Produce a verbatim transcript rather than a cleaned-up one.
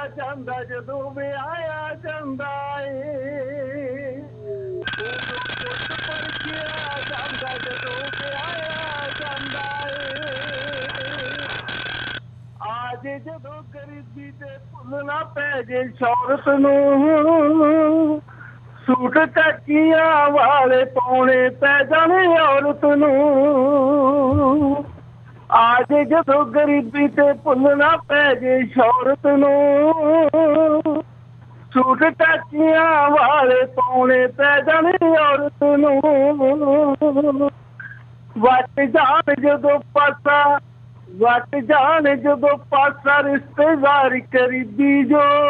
ਜਾਂਦਾ ਜਦੋਂ ਵਿਆਹਿਆ ਜਾਂਦਾ ਏ ਪੁੱਤ ਪਰਖਿਆ ਜਾਂਦਾ ਜਦੋਂ ਵਿਆਹਿਆ ਜਾਂਦਾ ਏ ਅੱਜ ਜਦੋਂ ਗਰੀਬੀ ਤੇ ਭੁੱਲਣਾ ਪੈ ਜੇ ਸ਼ੌਹਰਤ ਨੂੰ ਸੂਟ ਟੱਕੀਆਂ ਵਾਲੇ ਪਾਉਣੇ ਪੈ ਜਾਣੇ ਔਰਤ ਨੂੰ ਅੱਜ ਜਦੋਂ ਗਰੀਬੀ ਤੇ ਭੁੱਲਣਾ ਪੈ ਜੇ ਸ਼ੌਹਰਤ ਨੂੰ ਸੂਟ ਟੱਕੀਆਂ ਵਾਲੇ ਪਾਉਣੇ ਪੈ ਜਾਣੇ ਔਰਤ ਨੂੰ ਵੱਟ ਜਾਣ ਜਦੋਂ ਪਾਸਾ ਵੱਟ ਜਾਣ ਜਦੋਂ ਪਾਸਾ ਰਿਸ਼ਤੇਦਾਰ ਕਰੀਬੀ ਜੋ